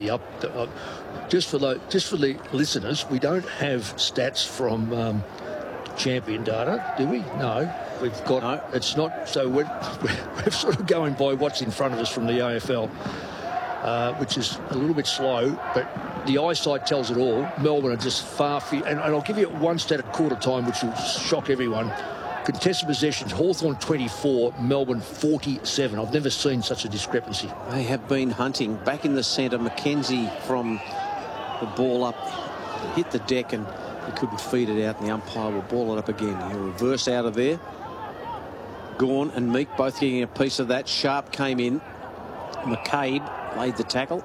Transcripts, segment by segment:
Just for the listeners, we don't have stats from champion data, do we? No. We've got. No. It's not. So we're sort of going by what's in front of us from the AFL, which is a little bit slow, but the eyesight tells it all. Melbourne are just far. And I'll give you one stat at quarter time, which will shock everyone. Contested possessions, Hawthorn 24, Melbourne 47. I've never seen such a discrepancy. They have been hunting. Back in the centre, McKenzie from the ball up, hit the deck and he couldn't feed it out, and the umpire will ball it up again. He'll reverse out of there. Gawn and Meek both getting a piece of that. Sharp came in. McCabe laid the tackle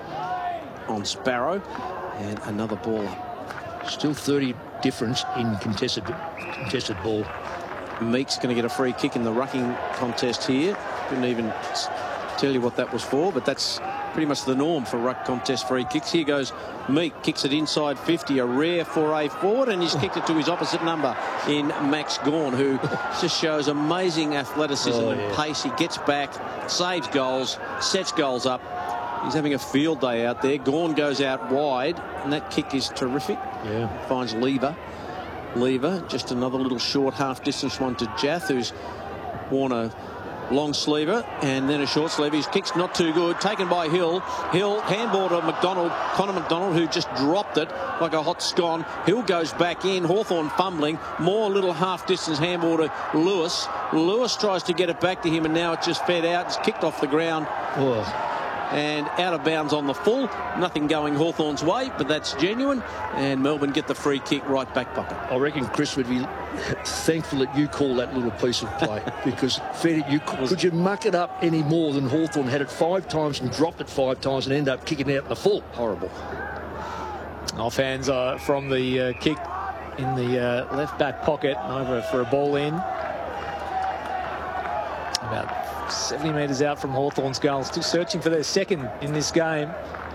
on Sparrow, and another ball up. Still 30 difference in contested ball. Meek's going to get a free kick in the rucking contest here. Couldn't even tell you what that was for, but that's pretty much the norm for ruck contest free kicks. Here goes Meek, kicks it inside 50, a rare foray forward, and he's kicked it to his opposite number in Max Gawn, who just shows amazing athleticism and pace. He gets back, saves goals, sets goals up. He's having a field day out there. Gawn goes out wide, and that kick is terrific. Yeah. Finds Lever, just another little short half-distance one to Jath, who's worn a long sleever and then a short sleever. His kick's not too good. Taken by Hill. Hill, handball to McDonald. Connor McDonald, who just dropped it like a hot scone. Hill goes back in. Hawthorn fumbling. More little half-distance handball to Lewis. Lewis tries to get it back to him, and now it's just fed out. It's kicked off the ground. Oh. And out of bounds on the full. Nothing going Hawthorn's way, but that's genuine. And Melbourne get the free kick right back pocket. I reckon Chris would be thankful that you call that little piece of play, because could you muck it up any more than Hawthorn had it 5 times and dropped it 5 times and end up kicking it out in the full? Horrible. Offhands from the kick in the left back pocket over for a ball in. About 70 metres out from Hawthorn's goal. Still searching for their second in this game.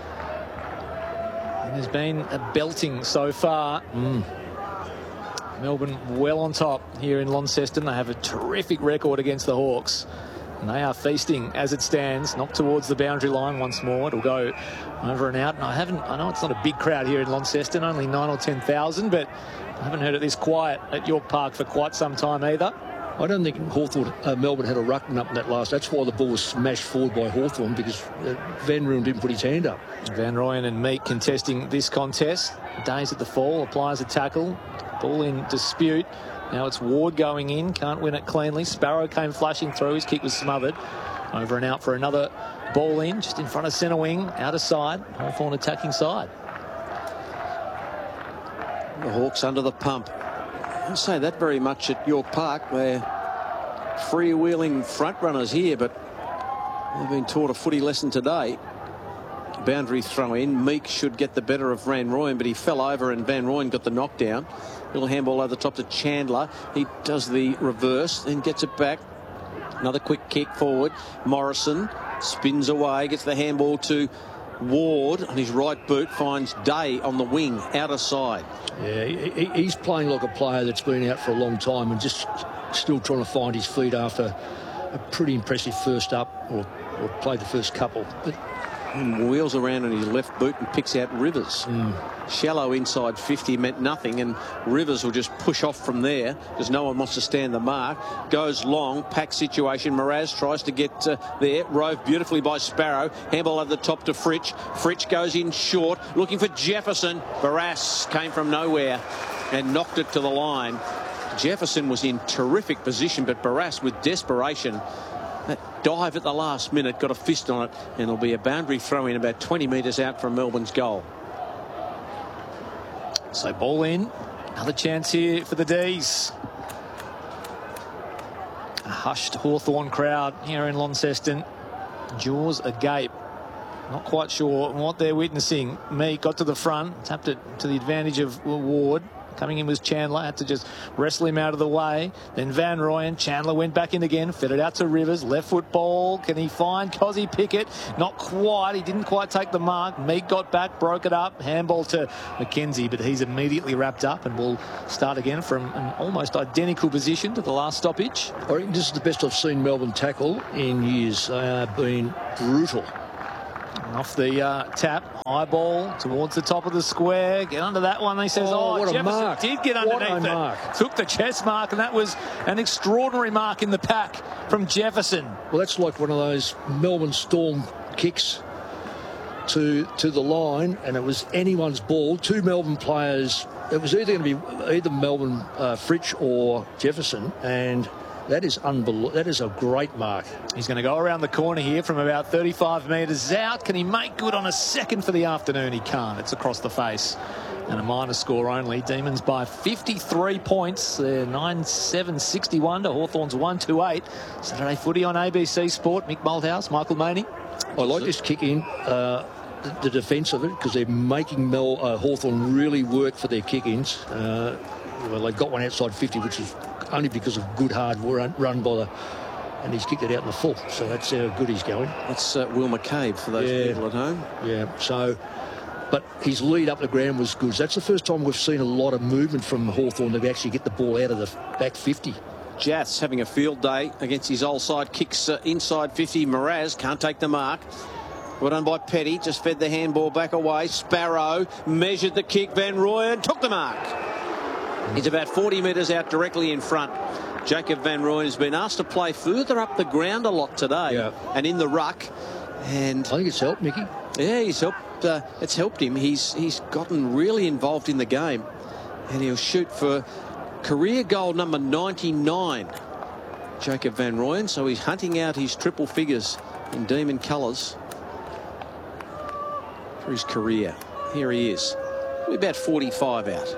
And there's been a belting so far. Melbourne well on top here in Launceston. They have a terrific record against the Hawks, and they are feasting as it stands. Knocked towards the boundary line once more. It'll go over and out. And I know it's not a big crowd here in Launceston, only 9,000 or 10,000, but I haven't heard it this quiet at York Park for quite some time either. I don't think Melbourne had a ruckman up in that last. That's why the ball was smashed forward by Hawthorn, because Van Rooyen didn't put his hand up. Van Rooyen and Meek contesting this contest. Days at the fall, applies a tackle. Ball in dispute. Now it's Ward going in. Can't win it cleanly. Sparrow came flashing through. His kick was smothered. Over and out for another ball in, just in front of centre wing, out of side. Hawthorn attacking side. The Hawks under the pump. I don't say that very much at York Park. They're freewheeling front runners here, but they've been taught a footy lesson today. Boundary throw in. Meek should get the better of Van Rooyen, but he fell over and Van Rooyen got the knockdown. Little handball over the top to Chandler. He does the reverse, then gets it back. Another quick kick forward. Morrison spins away, gets the handball to Ward on his right boot, finds Day on the wing, outer side. Yeah, he's playing like a player that's been out for a long time and just still trying to find his feet after a pretty impressive first up, or played the first couple. But wheels around on his left boot and picks out Rivers. Shallow inside 50 meant nothing, and Rivers will just push off from there because no one wants to stand the mark. Goes long, pack situation. Mraz tries to get there. Rove beautifully by Sparrow. Handball over the top to Fritsch. Fritsch goes in short, looking for Jefferson. Barrass came from nowhere and knocked it to the line. Jefferson was in terrific position, but Barrass, with desperation, that dive at the last minute, got a fist on it, and it'll be a boundary throw in about 20 metres out from Melbourne's goal. So ball in. Another chance here for the D's. A hushed Hawthorn crowd here in Launceston. Jaws agape. Not quite sure what they're witnessing. Meek got to the front, tapped it to the advantage of Ward. Coming in was Chandler, had to just wrestle him out of the way. Then Van Rooyen, Chandler went back in again, fed it out to Rivers. Left foot ball, can he find Cozzy Pickett? Not quite, he didn't quite take the mark. Meek got back, broke it up. Handball to McKenzie, but he's immediately wrapped up and will start again from an almost identical position to the last stoppage. I reckon this is the best I've seen Melbourne tackle in years. They have been brutal. Off the tap, high ball towards the top of the square. Get under that one. He says, what a Jefferson mark. did get underneath it. Mark. Took the chest mark, and that was an extraordinary mark in the pack from Jefferson. Well, that's like one of those Melbourne Storm kicks to the line, and it was anyone's ball. Two Melbourne players. It was either going to be either Melbourne Fritsch or Jefferson, and that is unbelievable. That is a great mark. He's going to go around the corner here from about 35 metres out. Can he make good on a second for the afternoon? He can't. It's across the face. And a minor score only. Demons by 53 points. They're 9-7-61 to Hawthorn's 1-2-8. Saturday footy on ABC Sport. Mick Malthouse, Michael Maney. I like this kick in, the defence of it, because they're making Hawthorn really work for their kick-ins. Well, they got one outside 50, which is only because of good hard run by and he's kicked it out in the full. So that's how good he's going. That's Will McCabe for those people at home. Yeah, so, but his lead up the ground was good. So that's the first time we've seen a lot of movement from Hawthorn to actually get the ball out of the back 50. Jath's having a field day against his old side. Kicks inside 50. Mraz can't take the mark. Well done by Petty. Just fed the handball back away. Sparrow measured the kick. Van Rooyen took the mark. He's about 40 metres out directly in front. Jacob Van Rooyen has been asked to play further up the ground a lot today and in the ruck. And I think it's helped, Mickey. Yeah, he's helped. It's helped him. He's gotten really involved in the game, and he'll shoot for career goal number 99. Jacob Van Rooyen. So he's hunting out his triple figures in Demon colours for his career. Here he is. We're about 45 out.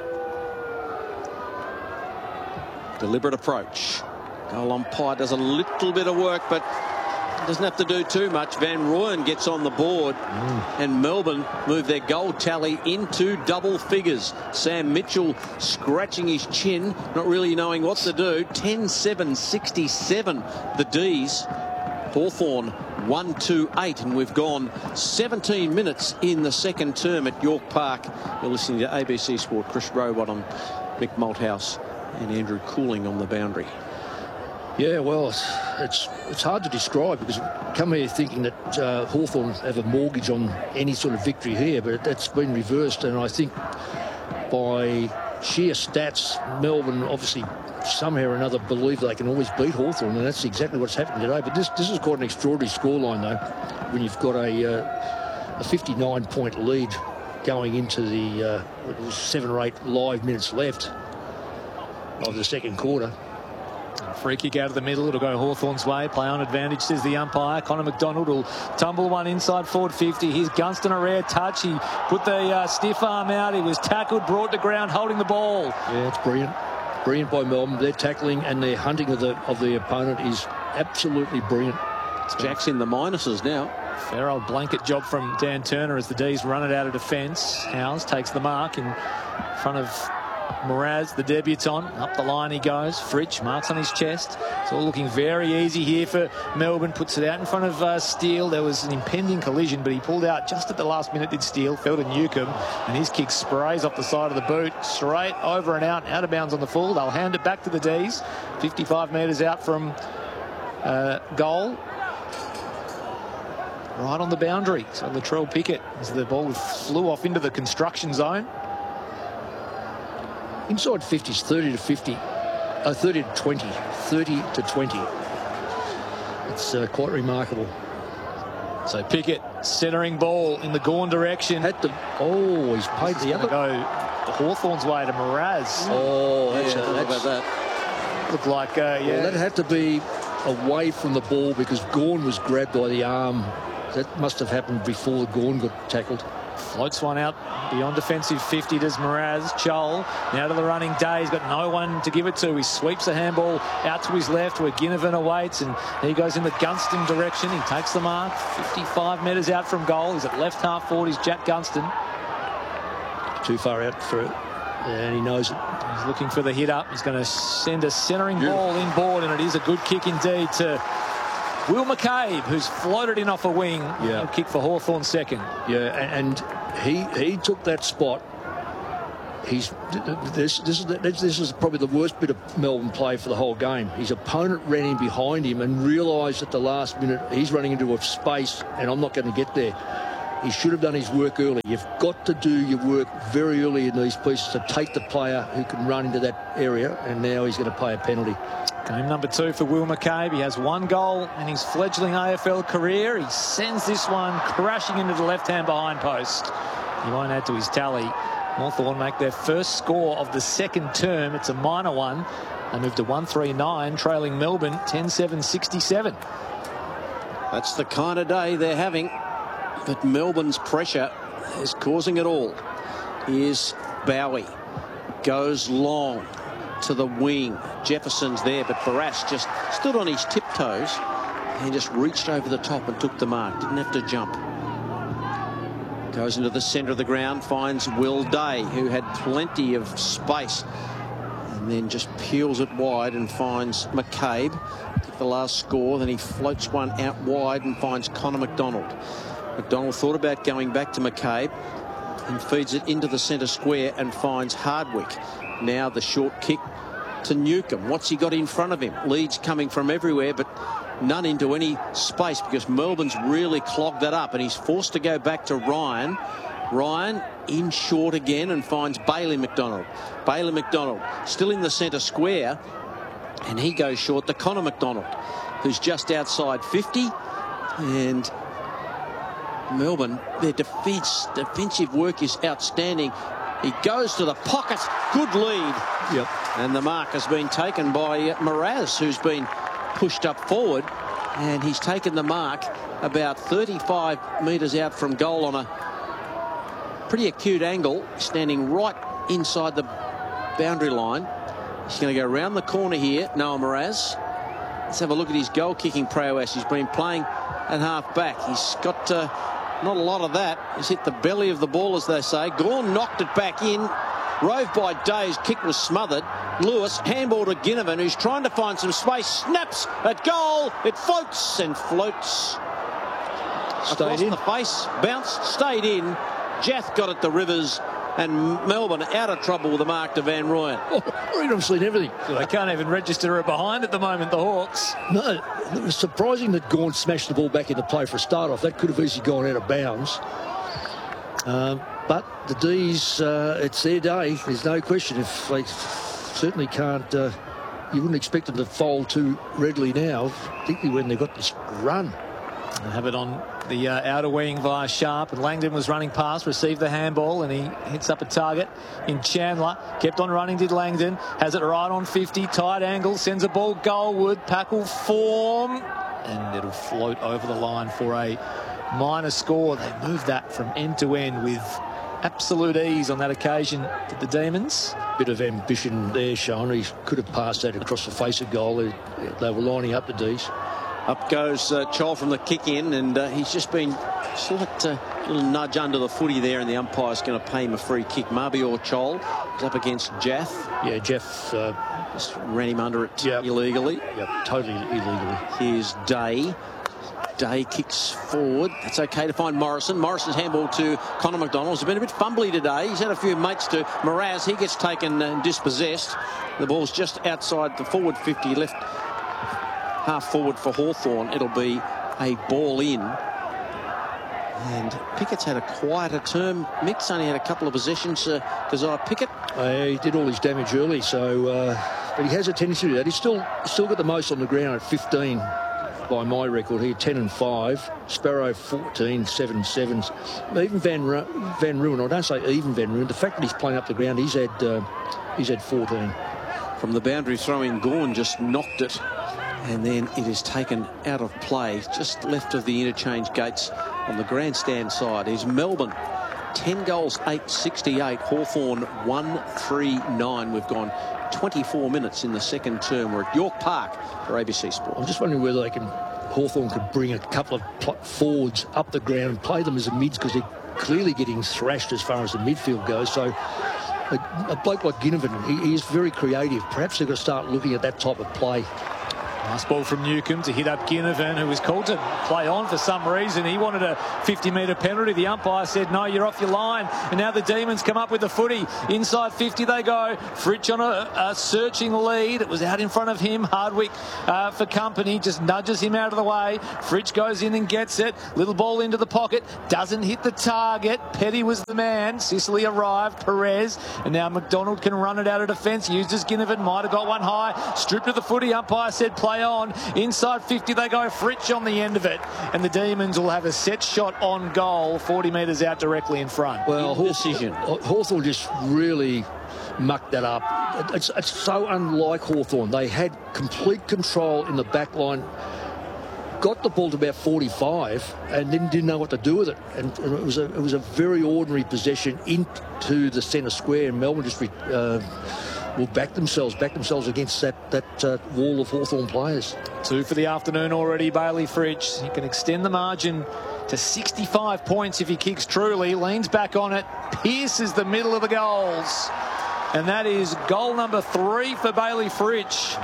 Deliberate approach. Goal umpire does a little bit of work, but doesn't have to do too much. Van Rooyen gets on the board, and Melbourne move their goal tally into double figures. Sam Mitchell scratching his chin, not really knowing what to do. 10-7-67 the D's. Hawthorn 1-2-8, and we've gone 17 minutes in the second term at York Park. You're listening to ABC Sport. Chris Robot on Mick Malthouse and Andrew Cooling on the boundary. Yeah, well, it's hard to describe, because we come here thinking that Hawthorn have a mortgage on any sort of victory here, but that's been reversed, and I think by sheer stats, Melbourne obviously somehow or another believe they can always beat Hawthorn, and that's exactly what's happened today. But this is quite an extraordinary scoreline, though, when you've got a 59-point lead going into the 7 or 8 live minutes left of the second quarter. Free kick out of the middle. It'll go Hawthorn's way. Play on advantage, says the umpire. Connor McDonald will tumble one inside forward 50. Here's Gunston, a rare touch. He put the stiff arm out. He was tackled, brought to ground, holding the ball. Yeah, it's brilliant. Brilliant by Melbourne. Their tackling and their hunting of the opponent is absolutely brilliant. Jack's in the minuses now. Fair old blanket job from Dan Turner as the D's run it out of defence. Howes takes the mark in front of Mraz, the debutant. Up the line he goes. Fritsch marks on his chest. It's all looking very easy here for Melbourne. Puts it out in front of Steele. There was an impending collision, but he pulled out just at the last minute, did Steele. Fell to Newcomb, and his kick sprays off the side of the boot. Straight over and out of bounds on the full. They'll hand it back to the D's. 55 metres out from goal. Right on the boundary. So Latrell Pickett, as the ball flew off into the construction zone. Inside 50's 30 to 50, 30 to 20, 30 to 20. It's quite remarkable. So Pickett centering ball in the Gawn direction. He's paid the other. Go Hawthorn's way to Mraz. Oh, that's about that. Looked like Well, that had to be away from the ball, because Gawn was grabbed by the arm. That must have happened before Gawn got tackled. Floats one out beyond defensive 50, does Mraz. Chol now to the running day. He's got no one to give it to. He sweeps the handball out to his left where Ginnivan awaits, and he goes in the Gunston direction. He takes the mark 55 metres out from goal. He's at left half forward. He's Jack Gunston. Too far out for it, and he knows it. He's looking for the hit up. He's going to send a centering ball inboard, and it is a good kick indeed to Will McCabe, who's floated in off a wing. Yeah. Kick for Hawthorn second. Yeah, and he took that spot. This is probably the worst bit of Melbourne play for the whole game. His opponent ran in behind him and realised at the last minute he's running into a space and I'm not going to get there. He should have done his work early. You've got to do your work very early in these pieces to take the player who can run into that area, and now he's going to pay a penalty. Game number 2 for Will McCabe. He has 1 goal in his fledgling AFL career. He sends this one crashing into the left-hand behind post. He won't add to his tally. Hawthorn make their first score of the second term. It's a minor one. They move to 139, trailing Melbourne 10-7-67. That's the kind of day they're having. But Melbourne's pressure is causing it all. Here's Bowie. Goes long to the wing. Jefferson's there, but Barras just stood on his tiptoes and just reached over the top and took the mark. Didn't have to jump. Goes into the centre of the ground, finds Will Day, who had plenty of space, and then just peels it wide and finds McCabe. Took the last score, then he floats one out wide and finds Connor McDonald. McDonald thought about going back to McCabe and feeds it into the centre square and finds Hardwick. Now the short kick to Newcombe. What's he got in front of him? Leads coming from everywhere, but none into any space because Melbourne's really clogged that up, and he's forced to go back to Ryan. Ryan in short again and finds Bailey McDonald. Bailey McDonald still in the centre square, and he goes short to Connor McDonald, who's just outside 50. And Melbourne, their defensive work is outstanding. He goes to the pocket. Good lead. Yep. And the mark has been taken by Mraz, who's been pushed up forward. And he's taken the mark about 35 metres out from goal on a pretty acute angle, standing right inside the boundary line. He's going to go around the corner here, Noah Mraz. Let's have a look at his goal-kicking prowess. He's been playing at half-back. He's got not a lot of that. He's hit the belly of the ball, as they say. Gawn knocked it back in. Rove by Day's kick was smothered. Lewis, handball to Ginnivan, who's trying to find some space. Snaps at goal. It floats and floats. Across the face, bounced, stayed in. Jath got it to Rivers, and Melbourne out of trouble with the mark to Van Rooyen. Oh, I've seen everything. So they can't even register a behind at the moment, the Hawks. No, it was surprising that Gawn smashed the ball back into play for a start off. That could have easily gone out of bounds. But the D's, it's their day. There's no question. If they certainly can't, you wouldn't expect them to fold too readily now, particularly when they've got this run. They have it on the outer wing via Sharp, and Langdon was running past, received the handball, and he hits up a target in Chandler. Kept on running, did Langdon. Has it right on 50, tight angle, sends a ball goalward. Pack will form, and it'll float over the line for a minor score. They moved that from end to end with absolute ease on that occasion to the Demons. Bit of ambition there, Sean. He could have passed that across the face of goal. They were lining up the D's. Up goes Chol from the kick in, and he's just been slight little nudge under the footy there, and the umpire's going to pay him a free kick. Mabior Chol is up against Jath. Yeah, Jath just ran him under it illegally. Yep, totally illegally. Here's Day. Day kicks forward. It's okay to find Morrison. Morrison's handball to Connor McDonald. He's been a bit fumbly today. He's had a few mates to Mraz. He gets taken and dispossessed. The ball's just outside the forward 50, left half forward for Hawthorn. It'll be a ball in. And Pickett's had a quieter term. Mick's only had a couple of possessions. Desire Pickett. He did all his damage early, so but he has a tendency to do that. He's still got the most on the ground at 15 by my record here. 10 and 5. Sparrow 14, 7 sevens. Even Van Rooyen. I don't say even Van Rooyen. The fact that he's playing up the ground, he's had 14. From the boundary throw-in, Gawn just knocked it. And then it is taken out of play just left of the interchange gates on the grandstand side. Is Melbourne 10 goals, 868. Hawthorn 139. We've gone 24 minutes in the second term. We're at York Park for ABC Sport. I'm just wondering whether Hawthorn could bring a couple of forwards up the ground and play them as a mids, because they're clearly getting thrashed as far as the midfield goes. So a bloke like Ginnivan, he is very creative. Perhaps they've got to start looking at that type of play. Nice ball from Newcombe to hit up Ginnivan, who was called to play on for some reason. He wanted a 50-metre penalty. The umpire said, no, you're off your line. And now the Demons come up with the footy. Inside 50 they go. Fritsch on a searching lead. It was out in front of him. Hardwick for company just nudges him out of the way. Fritsch goes in and gets it. Little ball into the pocket. Doesn't hit the target. Petty was the man. Sicily arrived. Perez. And now McDonald can run it out of defence. Uses Ginnivan. Might have got one high. Stripped of the footy. Umpire said play on. Inside 50 they go. Fritsch on the end of it. And the Demons will have a set shot on goal 40 metres out directly in front. Well, Hawthorn just really mucked that up. It's so unlike Hawthorn. They had complete control in the back line, got the ball to about 45 and then didn't know what to do with it. And it was a very ordinary possession into the centre square, and Melbourne just will back themselves against that wall of Hawthorn players. 2 for the afternoon already. Bailey Fritsch. He can extend the margin to 65 points if he kicks truly. Leans back on it. Pierces the middle of the goals. And that is goal number 3 for Bailey Fritsch.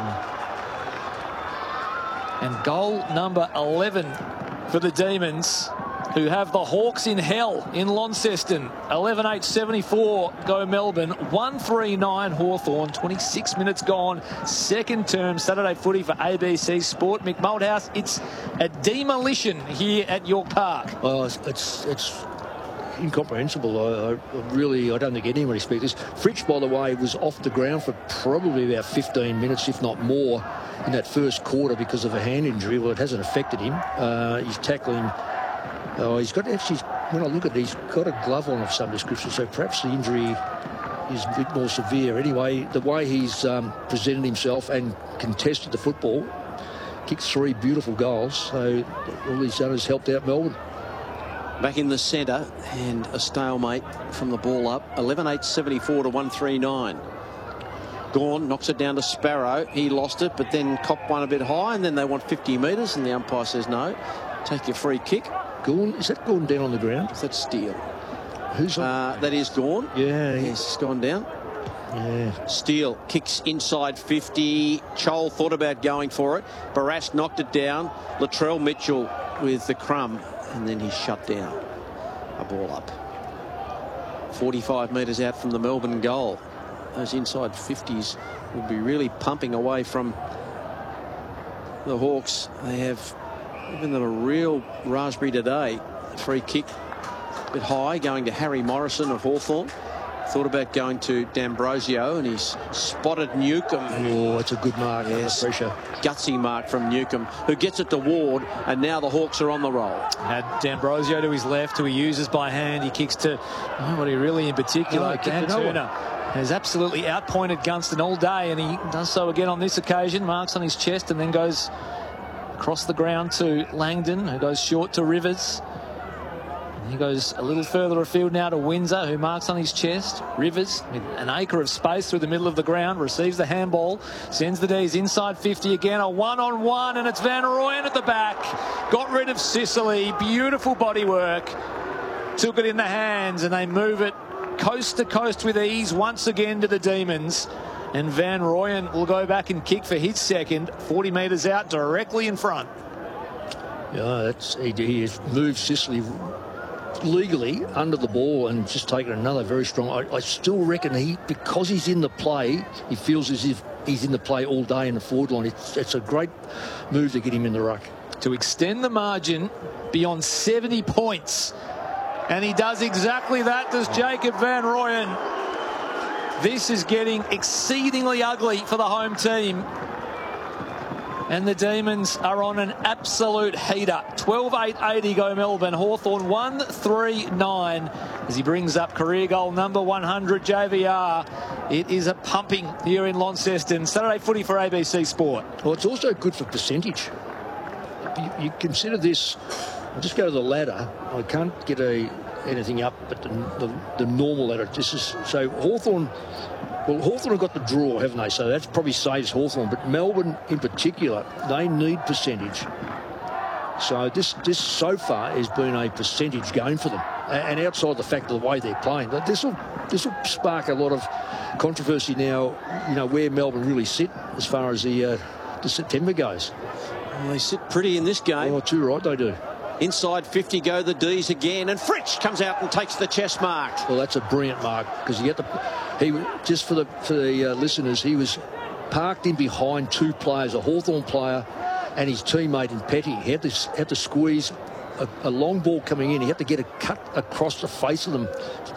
And goal number 11 for the Demons, who have the Hawks in hell in Launceston. 11-8-74 go Melbourne. 1-3-9 Hawthorn. 26 minutes gone. Second term Saturday footy for ABC Sport. Mick Malthouse, it's a demolition here at York Park. Oh, it's incomprehensible. I don't think anyone expected this. Fritsch, by the way, was off the ground for probably about 15 minutes, if not more, in that first quarter because of a hand injury. Well, it hasn't affected him. He's tackling. He's got actually, when I look at it, he's got a glove on of some description, so perhaps the injury is a bit more severe. Anyway, the way he's presented himself and contested the football, kicked 3 beautiful goals, so all he's done is helped out Melbourne. Back in the centre, and a stalemate from the ball up. 11-8-74 to 1-3-9. Gawn knocks it down to Sparrow. He lost it, but then copped one a bit high, and then they want 50 metres, and the umpire says no. Take your free kick. Gawn, is that Gawn down on the ground? That's Steele. Who's on? That is Gawn. Yeah. Yes, it's gone down. Yeah. Steele kicks inside 50. Chol thought about going for it. Barrass knocked it down. Latrell Mitchell with the crumb, and then he's shut down. A ball up. 45 metres out from the Melbourne goal. Those inside 50s will be really pumping away from the Hawks. They have given them a real raspberry today. Free kick a bit high, going to Harry Morrison of Hawthorn. Thought about going to D'Ambrosio, and he's spotted Newcombe. Oh, it's a good mark. Yes, Pressure. Gutsy mark from Newcombe, who gets it to Ward, and now the Hawks are on the roll. Had D'Ambrosio to his left, who he uses by hand. He kicks to nobody really in particular. Dan Turner has absolutely outpointed Gunston all day, and he does so again on this occasion. Marks on his chest and then goes across the ground to Langdon, who goes short to Rivers. And he goes a little further afield now to Windsor, who marks on his chest. Rivers, with an acre of space through the middle of the ground, receives the handball, sends the D's inside 50 again. A one-on-one, and it's Van Rooyen at the back. Got rid of Sicily. Beautiful body work. Took it in the hands, and they move it coast to coast with ease once again to the Demons. And Van Rooyen will go back and kick for his second, 40 metres out, directly in front. Yeah, he has moved Sicily legally under the ball and just taken another very strong. I still reckon because he's in the play, he feels as if he's in the play all day in the forward line. It's a great move to get him in the ruck. To extend the margin beyond 70 points. And he does exactly that, does Jacob Van Rooyen. This is getting exceedingly ugly for the home team. And the Demons are on an absolute heater. 12-8-80 go Melbourne. Hawthorn 1-3-9 as he brings up career goal number 100, JVR. It is a pumping here in Launceston. Saturday footy for ABC Sport. Well, it's also good for percentage. You consider this. I'll just go to the ladder. I can't get anything up but the normal ladder. This is so Hawthorn. Well, Hawthorn have got the draw, haven't they? So that probably saves Hawthorn. But Melbourne, in particular, they need percentage. So this so far has been a percentage game for them. And outside the fact of the way they're playing, this will spark a lot of controversy now. You know where Melbourne really sit as far as the to September goes. Well, they sit pretty in this game. Oh, too right they do. Inside 50 go the D's again, and Fritsch comes out and takes the chest mark. Well, that's a brilliant mark because you get just for the listeners, he was parked in behind two players, a Hawthorn player and his teammate in Petty. He had to squeeze a long ball coming in. He had to get a cut across the face of them